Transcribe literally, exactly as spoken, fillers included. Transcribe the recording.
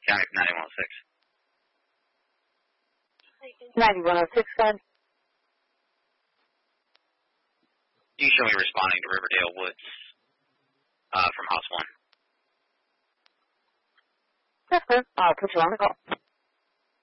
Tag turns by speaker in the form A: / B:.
A: County from ninety-one oh six.
B: ninety-one oh six, gun.
A: You show me responding to Riverdale Woods uh, from House one.
B: Yes, sir. I'll put you on the call.